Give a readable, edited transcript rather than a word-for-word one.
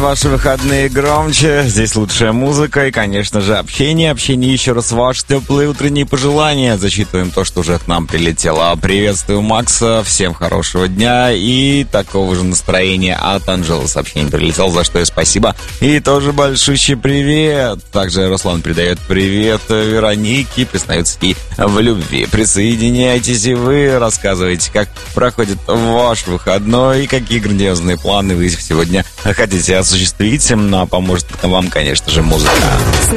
ваши выходные громче. Здесь лучшая музыка и, конечно же, общение. Общение еще раз ваши теплые утренние пожелания. Зачитываем то, что уже к нам прилетело. Приветствую Макса, всем хорошего дня и такого же настроения от Анжелы. Сообщение прилетело, за что и спасибо. И тоже большущий привет. Также Руслан передает привет Веронике, признается ей в любви. Присоединяйтесь и вы, рассказывайте, как проходит ваш выходной и какие грандиозные планы вы сегодня хотите осуществить, а поможет вам, конечно же, музыка.